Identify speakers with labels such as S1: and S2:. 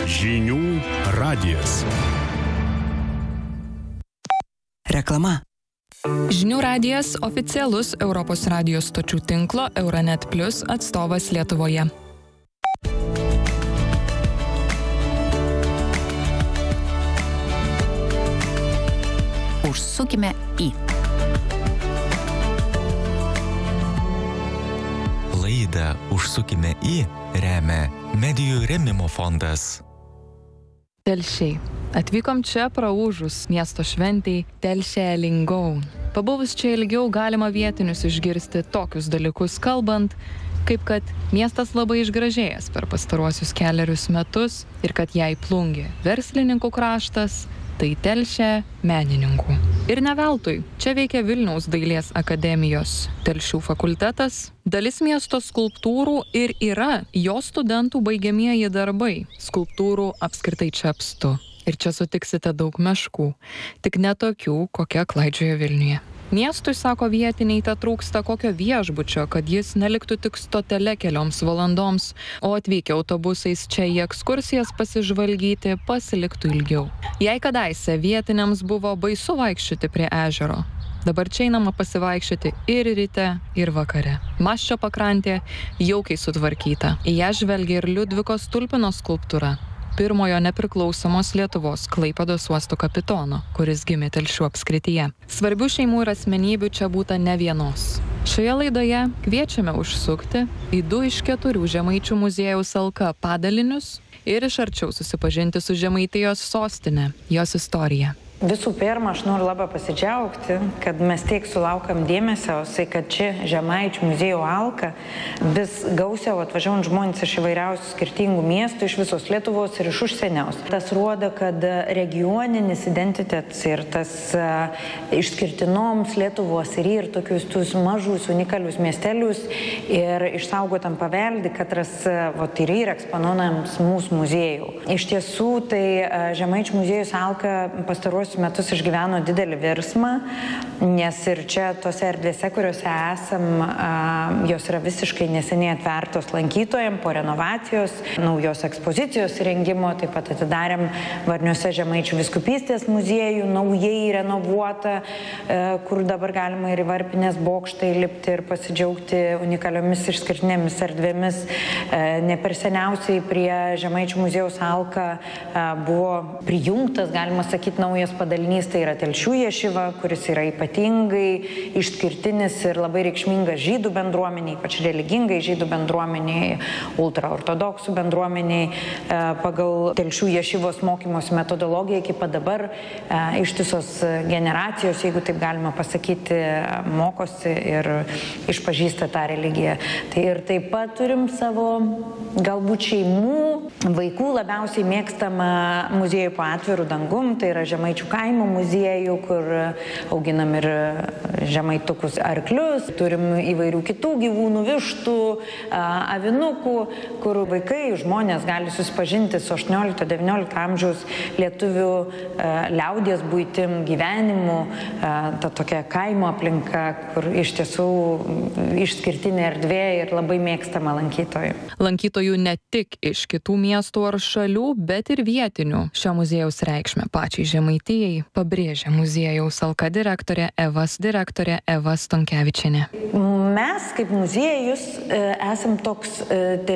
S1: Žinių radijas.
S2: Reklama.
S3: Žinių radijas oficialus Europos radijos stočių tinklo Euronet Plus atstovas Lietuvoje.
S2: Užsukime į.
S4: Laidą Užsukime į remia Medijų rėmimo fondas.
S3: Telšiai. Atvykom čia praūžus miesto šventei Telšė Lingau. Pabuvus čia ilgiau galima vietinius išgirsti tokius dalykus kalbant, kaip kad miestas labai išgražėjęs per pastaruosius kelerius metus ir kad jai plungė verslininkų kraštas, tai Telšė menininkų. Ir ne veltui, čia veikia Vilniaus dailės akademijos Telšių fakultetas, dalis miesto skulptūrų ir yra jo studentų baigiamieji darbai. Skulptūrų apskritai čia apstu. Ir čia sutiksite daug meškų, tik ne tokių, kokie klaidžioja Vilniuje. Miestui, sako vietiniai, trūksta kokio viešbučio, kad jis neliktų tik stotele kelioms valandoms, o atvykę autobusais čia į ekskursijas pasižvalgyti pasiliktų ilgiau. Jei kadaise vietiniams buvo baisu vaikščioti prie ežero, dabar čia einama pasivaikščioti ir ryte, ir vakare. Maščio pakrantė jaukiai sutvarkyta. Į ją žvelgia ir Liudvikos Tulpino skulptūra, pirmojo nepriklausomos Lietuvos Klaipėdos uosto kapitono, kuris gimė Telšių apskrityje. Svarbių šeimų ir asmenybių čia būta ne vienos. Šioje laidoje kviečiame užsukti į 2 iš 4 Žemaičių muziejaus Alka padalinius ir iš arčiau susipažinti su Žemaitijos sostine, jos istorija.
S5: Visų pirma, aš noriu labai pasidžiaugti, kad mes tiek sulaukam dėmesio, kad čia Žemaičių muziejų Alka vis gausiau atvažiuojant žmonės iš įvairiausių skirtingų miestų, iš visos Lietuvos ir iš užsieniaus. Tas rodo, kad regioninis identitetas ir tas išskirtinoms Lietuvos ir tokius mažus unikalius miestelius ir išsaugotam paveldį, katras ir eksponuojams mūsų muziejų. Iš tiesų, tai Žemaičių muziejus Alka pastaruosius metus išgyveno didelį virsmą, nes ir čia tose erdvėse, kuriuose esam, jos yra visiškai neseniai atvertos lankytojams po renovacijos, naujos ekspozicijos rengimo, taip pat atidarėm Varniuose Žemaičių vyskupystės muziejų, naujai renovuotą, kur dabar galima ir į Varpinės bokštą įlipti ir pasidžiaugti unikaliomis išskirtinėmis erdvėmis. Ne per seniausiai prie Žemaičių muziejaus Alka buvo prijungtas, galima sakyti, naujas padalinys, tai yra Telšių ješiva, kuris yra ypatingai išskirtinis ir labai reikšmingas žydų bendruomeniai, ypač religingai žydų bendruomeniai, ultraortodoksų bendruomeniai. Pagal Telšių ješivos mokymosi metodologiją iki pat dabar ištisos generacijos, jeigu taip galima pasakyti, mokosi ir išpažįsta tą religiją. Tai ir taip pat turim savo galbūt šeimų, vaikų labiausiai mėgstamą muziejų po atvirų dangum, tai yra Žemaičių kaimo muziejų, kur auginam ir žemaitukus arklius, turim įvairių kitų gyvūnų, vištų, avinukų, kur vaikai, žmonės gali susipažinti su 18-19 amžiaus lietuvių liaudies buitim, gyvenimu, ta tokia kaimo aplinka, kur iš tiesų išskirtinė erdvė ir labai mėgstama lankytojų.
S3: Lankytojų ne tik iš kitų miestų ar šalių, bet ir vietinių šio muziejaus reikšmę pačiai Žemaitijai pabrėžia muziejaus Alka direktorė Eva Stonkevičienė.
S5: Mes kaip muziejus esam toks